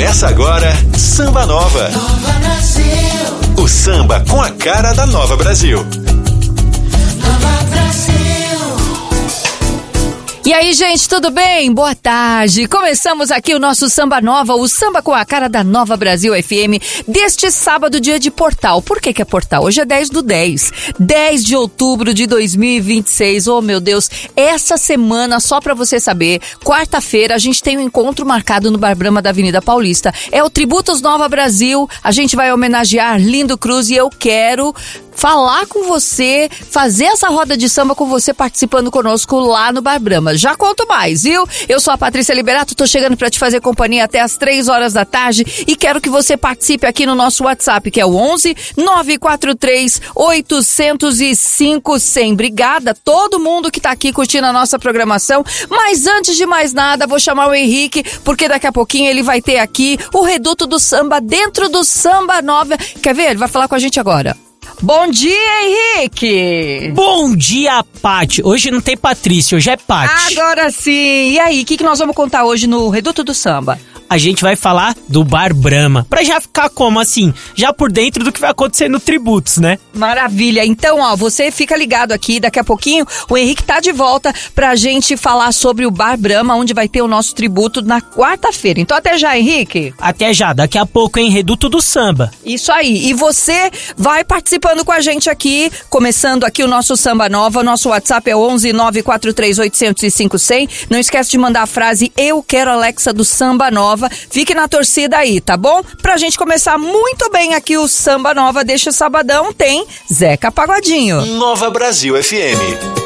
Começa agora Samba Nova. Nova Brasil. O samba com a cara da Nova Brasil. Nova Brasil. E aí, gente, tudo bem? Boa tarde. Começamos aqui o nosso Samba Nova, o samba com a cara da Nova Brasil FM, deste sábado, dia de Portal. Por que é Portal? Hoje é 10/10. 10 de outubro de 2026. Oh, meu Deus. Essa semana, só pra você saber, quarta-feira, a gente tem um encontro marcado no Bar Brahma da Avenida Paulista. É o Tributos Nova Brasil. A gente vai homenagear Lindo Cruz e eu quero falar com você, fazer essa roda de samba com você participando conosco lá no Bar Brahma. Já conto mais, viu? Eu sou a Patrícia Liberato, tô chegando pra te fazer companhia até as 3 horas da tarde e quero que você participe aqui no nosso WhatsApp, que é o 11 943 805 100. Obrigada a todo mundo que tá aqui curtindo a nossa programação, mas antes de mais nada, vou chamar o Henrique, porque daqui a pouquinho ele vai ter aqui o Reduto do Samba dentro do Samba Nova. Quer ver? Ele vai falar com a gente agora. Bom dia, Henrique! Bom dia, Paty. Hoje não tem Patrícia, hoje é Paty. Agora sim! E aí, o que nós vamos contar hoje no Reduto do Samba? A gente vai falar do Bar Brahma, pra já ficar como assim, já por dentro do que vai acontecer no Tributos, né? Maravilha! Então, ó, você fica ligado aqui, daqui a pouquinho o Henrique tá de volta pra gente falar sobre o Bar Brahma, onde vai ter o nosso tributo na quarta-feira. Então até já, Henrique! Até já, daqui a pouco, hein, Reduto do Samba. Isso aí, e você vai participando com a gente aqui, começando aqui o nosso Samba Nova, nosso WhatsApp é 11 943 805 100. Não esquece de mandar a frase Eu Quero Alexa do Samba Nova. Fique na torcida aí, tá bom? Pra gente começar muito bem aqui o Samba Nova deste sabadão, tem Zeca Pagodinho. Nova Brasil FM.